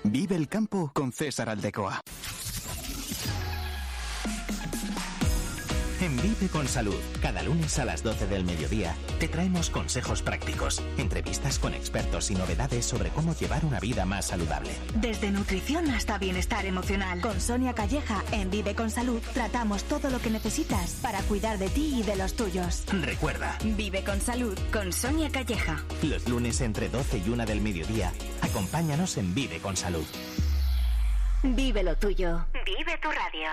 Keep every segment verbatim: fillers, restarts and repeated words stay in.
Vive el campo con César Aldecoa. En Vive con Salud, cada lunes a las doce del mediodía, te traemos consejos prácticos, entrevistas con expertos y novedades sobre cómo llevar una vida más saludable. Desde nutrición hasta bienestar emocional. Con Sonia Calleja, en Vive con Salud, tratamos todo lo que necesitas para cuidar de ti y de los tuyos. Recuerda, Vive con Salud, con Sonia Calleja. Los lunes entre doce y una del mediodía, acompáñanos en Vive con Salud. Vive lo tuyo. Vive tu radio.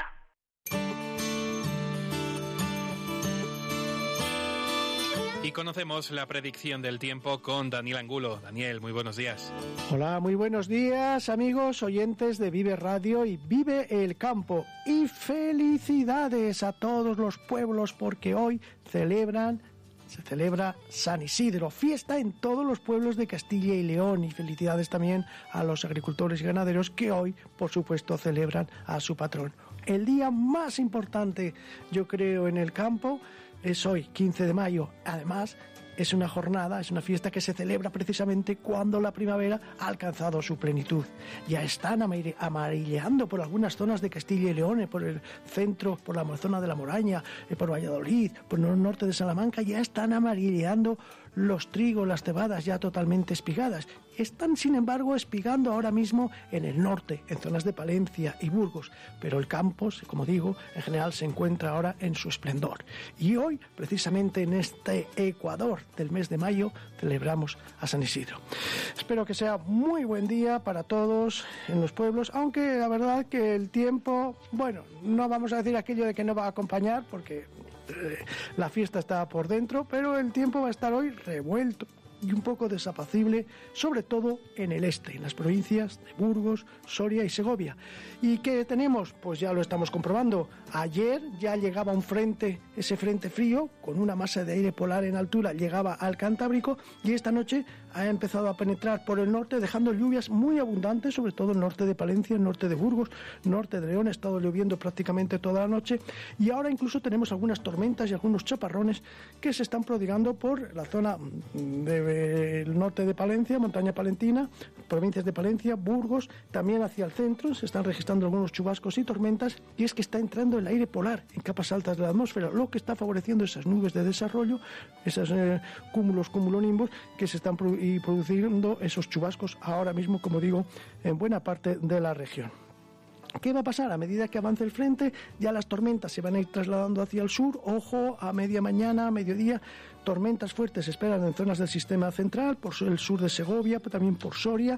Y conocemos la predicción del tiempo con Daniel Angulo. Daniel, muy buenos días. Hola, muy buenos días, amigos oyentes de Vive Radio y Vive el Campo. Y felicidades a todos los pueblos porque hoy celebran, se celebra San Isidro, fiesta en todos los pueblos de Castilla y León. Y felicidades también a los agricultores y ganaderos que hoy, por supuesto, celebran a su patrón. El día más importante, yo creo, en el campo es hoy, quince de mayo. Además, es una jornada, es una fiesta que se celebra precisamente cuando la primavera ha alcanzado su plenitud. Ya están amarilleando por algunas zonas de Castilla y León, por el centro, por la zona de la Moraña, por Valladolid, por el norte de Salamanca, ya están amarilleando los trigos, las cebadas ya totalmente espigadas. Están, sin embargo, espigando ahora mismo en el norte, en zonas de Palencia y Burgos, pero el campo, como digo, en general se encuentra ahora en su esplendor. Y hoy, precisamente en este Ecuador del mes de mayo, celebramos a San Isidro. Espero que sea muy buen día para todos en los pueblos, aunque la verdad que el tiempo, bueno, no vamos a decir aquello de que no va a acompañar, porque eh, la fiesta está por dentro, pero el tiempo va a estar hoy revuelto y un poco desapacible, sobre todo en el este, en las provincias de Burgos, Soria y Segovia. ¿Y qué tenemos? Pues ya lo estamos comprobando. Ayer ya llegaba un frente, ese frente frío, con una masa de aire polar en altura, llegaba al Cantábrico, y esta noche ha empezado a penetrar por el norte, dejando lluvias muy abundantes, sobre todo el norte de Palencia, el norte de Burgos, norte de León. Ha estado lloviendo prácticamente toda la noche, y ahora incluso tenemos algunas tormentas y algunos chaparrones que se están prodigando por la zona de el norte de Palencia, montaña palentina, provincias de Palencia, Burgos, también hacia el centro se están registrando algunos chubascos y tormentas, y es que está entrando el aire polar en capas altas de la atmósfera, lo que está favoreciendo esas nubes de desarrollo, esos eh, cúmulos, cumulonimbus, que se están produ- y produciendo esos chubascos ahora mismo, como digo, en buena parte de la región. ¿Qué va a pasar? A medida que avance el frente, ya las tormentas se van a ir trasladando hacia el sur. Ojo, a media mañana, a mediodía, tormentas fuertes se esperan en zonas del sistema central, por el sur de Segovia, pero también por Soria.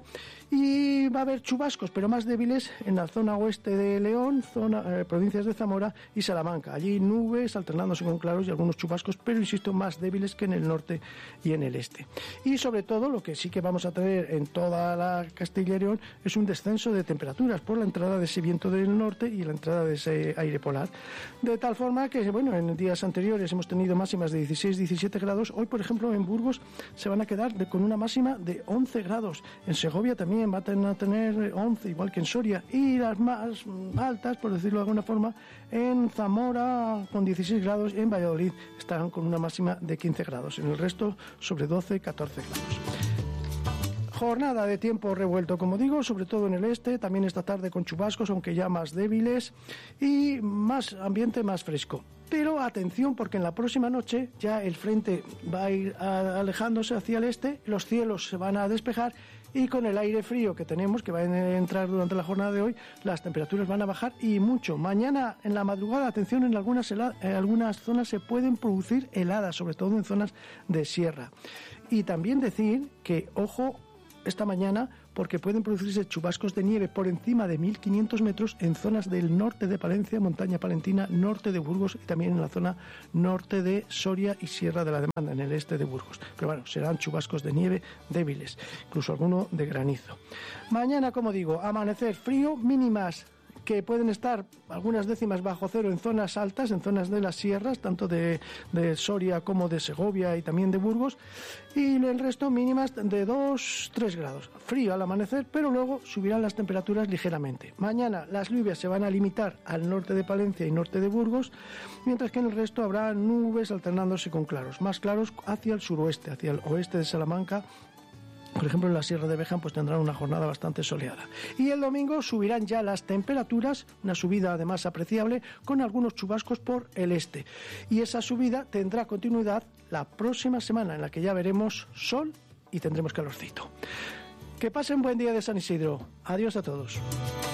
Y va a haber chubascos, pero más débiles en la zona oeste de León, zona, eh, provincias de Zamora y Salamanca. Allí nubes alternándose con claros y algunos chubascos, pero insisto, más débiles que en el norte y en el este. Y sobre todo, lo que sí que vamos a tener en toda la Castilla y León es un descenso de temperaturas por la entrada de ese viento del norte y la entrada de ese aire polar, de tal forma que, bueno, en días anteriores hemos tenido máximas de dieciséis, diecisiete grados. Hoy, por ejemplo, en Burgos se van a quedar de, con una máxima de once grados. En Segovia también va a tener, a tener once, igual que en Soria, y las más altas, por decirlo de alguna forma, en Zamora con dieciséis grados, y en Valladolid estarán con una máxima de quince grados. En el resto sobre doce, catorce grados. Jornada de tiempo revuelto, como digo, sobre todo en el este, también esta tarde con chubascos, aunque ya más débiles, y más ambiente más fresco. Pero atención, porque en la próxima noche ya el frente va a ir alejándose hacia el este, los cielos se van a despejar, y con el aire frío que tenemos, que va a entrar durante la jornada de hoy, las temperaturas van a bajar y mucho. Mañana en la madrugada, atención, en algunas, en algunas zonas se pueden producir heladas, sobre todo en zonas de sierra. Y también decir que, ojo, esta mañana, porque pueden producirse chubascos de nieve por encima de mil quinientos metros en zonas del norte de Palencia, montaña palentina, norte de Burgos, y también en la zona norte de Soria y Sierra de la Demanda, en el este de Burgos. Pero bueno, serán chubascos de nieve débiles, incluso alguno de granizo. Mañana, como digo, amanecer frío, mínimas que pueden estar algunas décimas bajo cero en zonas altas, en zonas de las sierras, tanto de, de Soria como de Segovia y también de Burgos, y el resto mínimas de dos, tres grados. Frío al amanecer, pero luego subirán las temperaturas ligeramente. Mañana las lluvias se van a limitar al norte de Palencia y norte de Burgos, mientras que en el resto habrá nubes alternándose con claros, más claros hacia el suroeste, hacia el oeste de Salamanca Por ejemplo, en la Sierra de Béjar pues tendrán una jornada bastante soleada. Y el domingo subirán ya las temperaturas, una subida además apreciable, con algunos chubascos por el este. Y esa subida tendrá continuidad la próxima semana, en la que ya veremos sol y tendremos calorcito. Que pasen buen día de San Isidro. Adiós a todos.